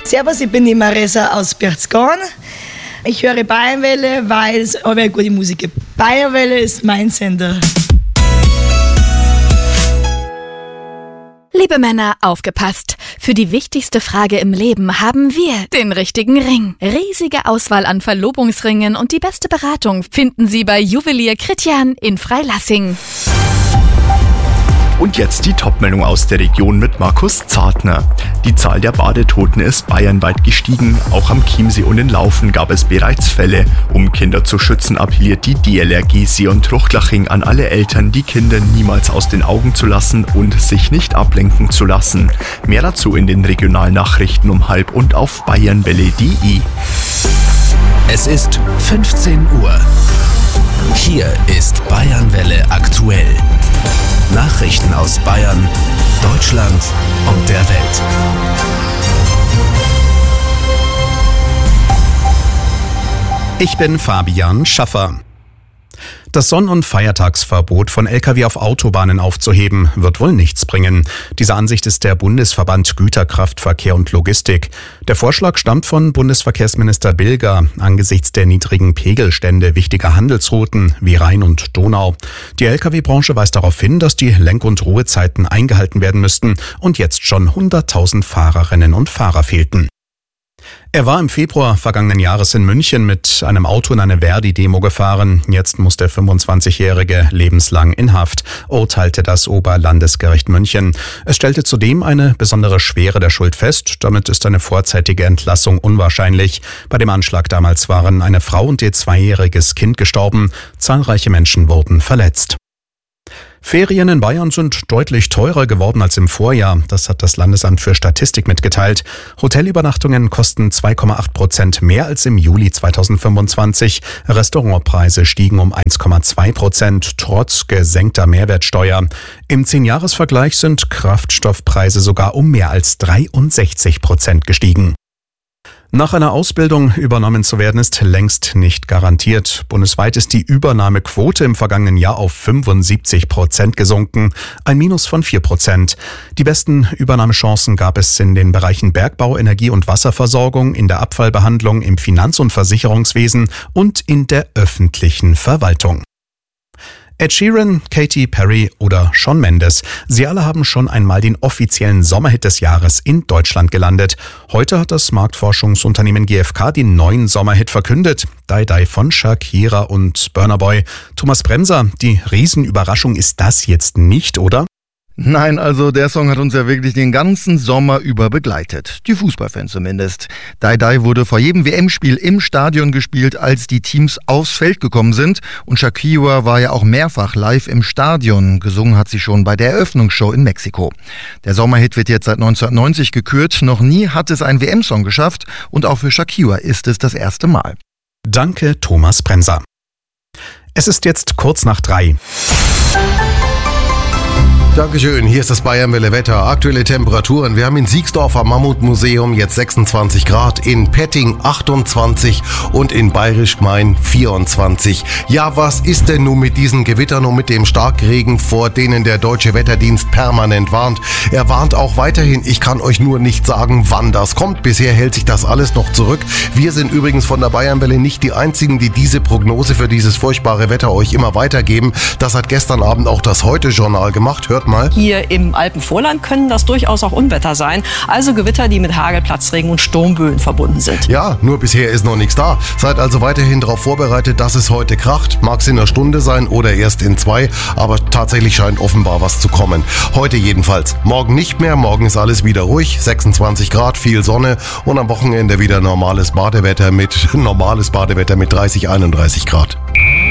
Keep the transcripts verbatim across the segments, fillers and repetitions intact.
Servus, ich bin die Marisa aus Berchtesgaden. Ich höre Bayernwelle, weil es aber eine gute Musik gibt. Bayernwelle ist mein Sender. Liebe Männer, aufgepasst! Für die wichtigste Frage im Leben haben wir den richtigen Ring. Riesige Auswahl an Verlobungsringen und die beste Beratung finden Sie bei Juwelier Kritjan in Freilassing. Und jetzt die Topmeldung aus der Region mit Markus Zartner. Die Zahl der Badetoten ist bayernweit gestiegen. Auch am Chiemsee und in Laufen gab es bereits Fälle. Um Kinder zu schützen, appelliert die D L R G See- und Truchtlaching an alle Eltern, die Kinder niemals aus den Augen zu lassen und sich nicht ablenken zu lassen. Mehr dazu in den Regionalnachrichten um halb und auf bayernwelle punkt de. Es ist fünfzehn Uhr. Hier ist Bayernwelle aktuell. Nachrichten aus Bayern, Deutschland und der Welt. Ich bin Fabian Schaffer. Das Sonn- und Feiertagsverbot von L K W auf Autobahnen aufzuheben, wird wohl nichts bringen. Diese Ansicht ist der Bundesverband Güterkraftverkehr und Logistik. Der Vorschlag stammt von Bundesverkehrsminister Bilger angesichts der niedrigen Pegelstände wichtiger Handelsrouten wie Rhein und Donau. Die L K W-Branche weist darauf hin, dass die Lenk- und Ruhezeiten eingehalten werden müssten und jetzt schon hunderttausend Fahrerinnen und Fahrer fehlten. Er war im Februar vergangenen Jahres in München mit einem Auto in eine Verdi-Demo gefahren. Jetzt muss der fünfundzwanzigjährige lebenslang in Haft, urteilte das Oberlandesgericht München. Es stellte zudem eine besondere Schwere der Schuld fest. Damit ist eine vorzeitige Entlassung unwahrscheinlich. Bei dem Anschlag damals waren eine Frau und ihr zweijähriges Kind gestorben. Zahlreiche Menschen wurden verletzt. Ferien in Bayern sind deutlich teurer geworden als im Vorjahr. Das hat das Landesamt für Statistik mitgeteilt. Hotelübernachtungen kosten zwei Komma acht Prozent mehr als im Juli zweitausendfünfundzwanzig. Restaurantpreise stiegen um eins Komma zwei Prozent, trotz gesenkter Mehrwertsteuer. Im Zehn-Jahres-Vergleich sind Kraftstoffpreise sogar um mehr als dreiundsechzig Prozent gestiegen. Nach einer Ausbildung übernommen zu werden, ist längst nicht garantiert. Bundesweit ist die Übernahmequote im vergangenen Jahr auf fünfundsiebzig Prozent gesunken, ein Minus von vier Prozent. Die besten Übernahmechancen gab es in den Bereichen Bergbau, Energie- und Wasserversorgung, in der Abfallbehandlung, im Finanz- und Versicherungswesen und in der öffentlichen Verwaltung. Ed Sheeran, Katy Perry oder Shawn Mendes. Sie alle haben schon einmal den offiziellen Sommerhit des Jahres in Deutschland gelandet. Heute hat das Marktforschungsunternehmen G F K den neuen Sommerhit verkündet. Die Die von Shakira und Burna Boy. Thomas Bremser, die Riesenüberraschung ist das jetzt nicht, oder? Nein, also der Song hat uns ja wirklich den ganzen Sommer über begleitet. Die Fußballfans zumindest. Die Die wurde vor jedem W M-Spiel im Stadion gespielt, als die Teams aufs Feld gekommen sind. Und Shakira war ja auch mehrfach live im Stadion. Gesungen hat sie schon bei der Eröffnungsshow in Mexiko. Der Sommerhit wird jetzt seit neunzehnhundertneunzig gekürt. Noch nie hat es ein W M-Song geschafft. Und auch für Shakira ist es das erste Mal. Danke, Thomas Bremser. Es ist jetzt kurz nach drei. Dankeschön, hier ist das Bayernwelle Wetter. Aktuelle Temperaturen. Wir haben in Siegsdorf am Mammutmuseum jetzt sechsundzwanzig Grad, in Petting achtundzwanzig und in Bayerisch Gmein vierundzwanzig. Ja, was ist denn nun mit diesen Gewittern und mit dem Starkregen, vor denen der Deutsche Wetterdienst permanent warnt? Er warnt auch weiterhin. Ich kann euch nur nicht sagen, wann das kommt. Bisher hält sich das alles noch zurück. Wir sind übrigens von der Bayernwelle nicht die einzigen, die diese Prognose für dieses furchtbare Wetter euch immer weitergeben. Das hat gestern Abend auch das Heute-Journal gemacht. Hört mal. Hier im Alpenvorland können das durchaus auch Unwetter sein. Also Gewitter, die mit Hagel, Platzregen und Sturmböen verbunden sind. Ja, nur bisher ist noch nichts da. Seid also weiterhin darauf vorbereitet, dass es heute kracht. Mag es in einer Stunde sein oder erst in zwei. Aber tatsächlich scheint offenbar was zu kommen. Heute jedenfalls. Morgen nicht mehr. Morgen ist alles wieder ruhig. sechsundzwanzig Grad, viel Sonne. Und am Wochenende wieder normales Badewetter mit, normales Badewetter mit dreißig, einunddreißig Grad.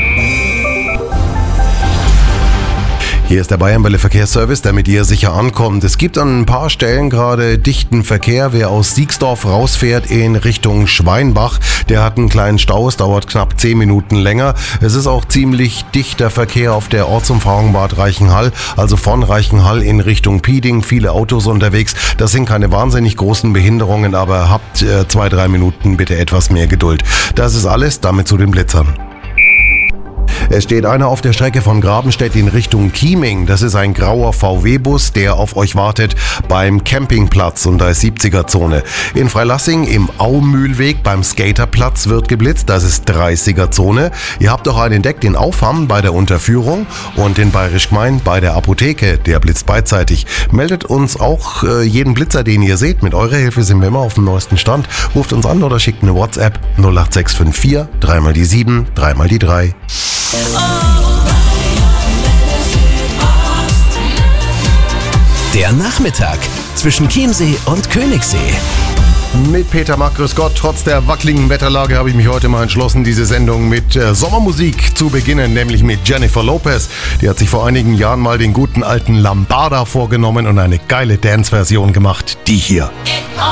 Hier ist der Bayernwelle Verkehrsservice, damit ihr sicher ankommt. Es gibt an ein paar Stellen gerade dichten Verkehr. Wer aus Siegsdorf rausfährt in Richtung Schweinbach, der hat einen kleinen Stau. Es dauert knapp zehn Minuten länger. Es ist auch ziemlich dichter Verkehr auf der Ortsumfahrung Bad Reichenhall, also von Reichenhall in Richtung Pieding. Viele Autos unterwegs. Das sind keine wahnsinnig großen Behinderungen, aber habt äh, zwei, drei Minuten bitte etwas mehr Geduld. Das ist alles, damit zu den Blitzern. Es steht einer auf der Strecke von Grabenstedt in Richtung Chieming. Das ist ein grauer V W-Bus, der auf euch wartet beim Campingplatz und da ist siebziger-Zone. In Freilassing im Aumühlweg beim Skaterplatz wird geblitzt, das ist dreißiger-Zone. Ihr habt auch einen entdeckt in Aufham bei der Unterführung und in Bayerisch Gmein bei der Apotheke. Der blitzt beidseitig. Meldet uns auch äh, jeden Blitzer, den ihr seht. Mit eurer Hilfe sind wir immer auf dem neuesten Stand. Ruft uns an oder schickt eine WhatsApp null acht sechs fünf vier, dreimal die sieben, dreimal die drei. Der Nachmittag zwischen Chiemsee und Königssee. Mit Peter Mack, grüß Gott. Trotz der wackeligen Wetterlage habe ich mich heute mal entschlossen, diese Sendung mit äh, Sommermusik zu beginnen, nämlich mit Jennifer Lopez. Die hat sich vor einigen Jahren mal den guten alten Lambada vorgenommen und eine geile Dance-Version gemacht. Die hier.